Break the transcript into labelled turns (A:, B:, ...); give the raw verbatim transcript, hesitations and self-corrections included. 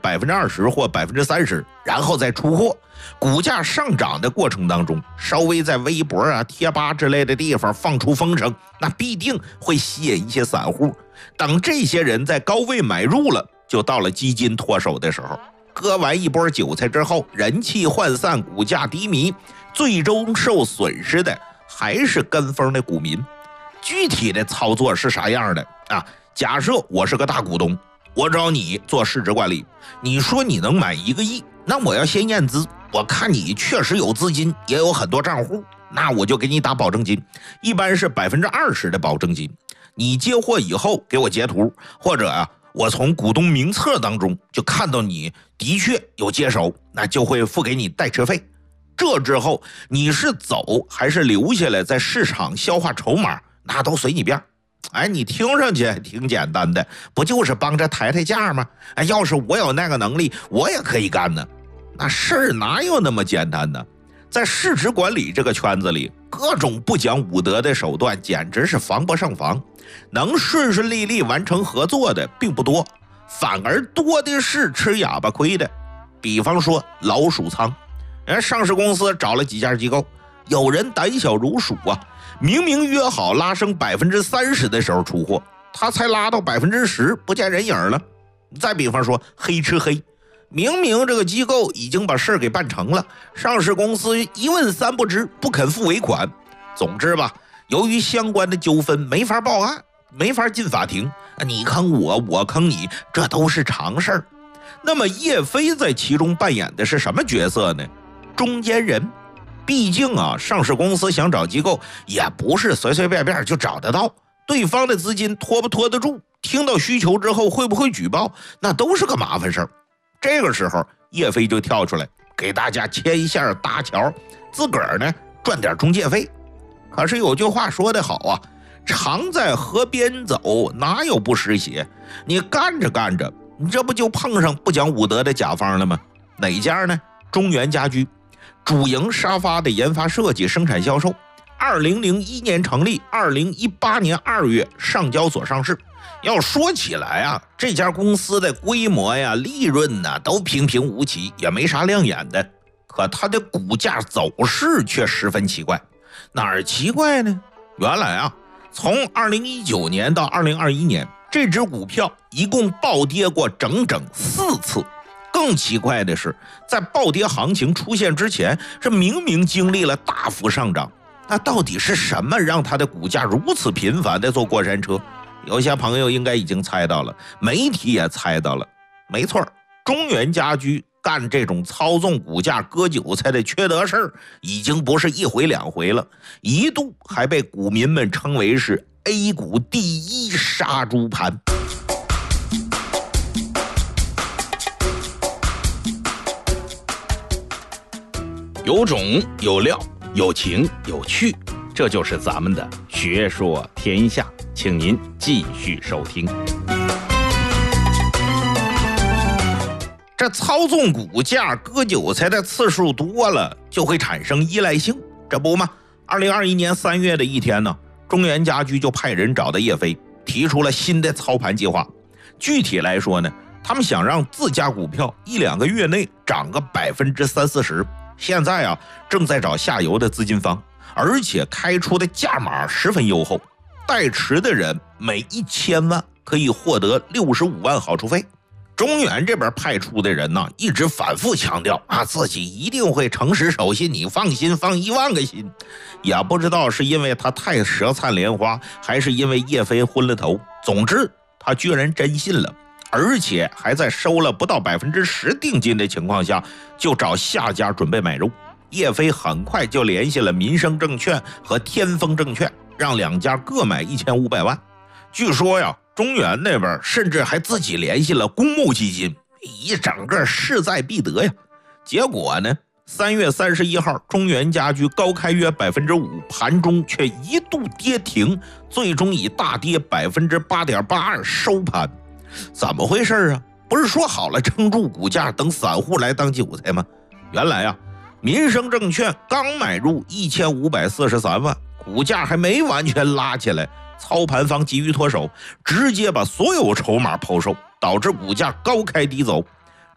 A: 百分之二十或百分之三十，然后再出货。股价上涨的过程当中，稍微在微博啊、贴吧之类的地方放出风声，那必定会吸引一些散户。等这些人在高位买入了，就到了基金脱手的时候。割完一波韭菜之后，人气涣散，股价低迷，最终受损失的还是跟风的股民。具体的操作是啥样的啊？假设我是个大股东，我找你做市值管理，你说你能买一个亿，那我要先验资，我看你确实有资金，也有很多账户，那我就给你打保证金，一般是百分之二十的保证金。你接货以后给我截图，或者啊，我从股东名册当中就看到你的确有接手，那就会付给你代持费。这之后你是走还是留下来在市场消化筹码，那都随你便。哎，你听上去挺简单的，不就是帮着抬抬价吗？哎，要是我有那个能力，我也可以干呢。那事儿哪有那么简单呢？在市值管理这个圈子里，各种不讲武德的手段简直是防不胜防。能顺顺利利完成合作的并不多，反而多的是吃哑巴亏的。比方说老鼠仓，人上市公司找了几家机构，有人胆小如鼠啊，明明约好拉升百分之三十的时候出货，他才拉到百分之十，不见人影了。再比方说黑吃黑，明明这个机构已经把事给办成了，上市公司一问三不知，不肯付尾款。总之吧，由于相关的纠纷没法报案，没法进法庭，你坑我，我坑你，这都是常事儿。那么叶飞在其中扮演的是什么角色呢？中间人。毕竟啊，上市公司想找机构也不是随随便便就找得到，对方的资金拖不拖得住，听到需求之后会不会举报，那都是个麻烦事儿。这个时候叶飞就跳出来给大家牵线搭桥，自个儿呢赚点中介费。可是有句话说得好啊，常在河边走，哪有不湿鞋？你干着干着，你这不就碰上不讲武德的甲方了吗？哪家呢？中原家居，主营沙发的研发设计、生产销售。二零零一年成立，二零一八年二月上交所上市。要说起来啊，这家公司的规模呀、利润呢都平平无奇，也没啥亮眼的。可它的股价走势却十分奇怪。哪儿奇怪呢？原来啊，从二零一九年到二零二一年，这只股票一共暴跌过整整四次。更奇怪的是，在暴跌行情出现之前，这明明经历了大幅上涨。那到底是什么让它的股价如此频繁的坐过山车？有些朋友应该已经猜到了，媒体也猜到了。没错，中原家居干这种操纵股价割韭菜的缺德事儿，已经不是一回两回了，一度还被股民们称为是 A 股第一杀猪盘。
B: 有种有料，有情有趣，这就是咱们的学说天下，请您继续收听。
A: 这操纵股价割韭菜的次数多了，就会产生依赖性，这不吗？二零二一年三月的一天呢，中原家居就派人找到叶飞，提出了新的操盘计划。具体来说呢，他们想让自家股票一两个月内涨个百分之三四十。现在啊，正在找下游的资金方，而且开出的价码十分优厚，代持的人每一千万可以获得六十五万好处费。中原这边派出的人呢，一直反复强调啊，自己一定会诚实守信，你放心，放一万个心。也不知道是因为他太舌灿莲花，还是因为叶飞昏了头。总之，他居然真信了。而且还在收了不到百分之十定金的情况下，就找下家准备买入。叶飞很快就联系了民生证券和天风证券，让两家各买一千五百万。据说呀，中原那边甚至还自己联系了公募基金，一整个势在必得呀。结果呢，三月三十一号，中原家居高开约百分之五，盘中却一度跌停，最终以大跌百分之八点八二收盘。怎么回事啊？不是说好了撑住股价，等散户来当韭菜吗？原来啊，民生证券刚买入一千五百四十三万，股价还没完全拉起来，操盘方急于脱手，直接把所有筹码抛售，导致股价高开低走。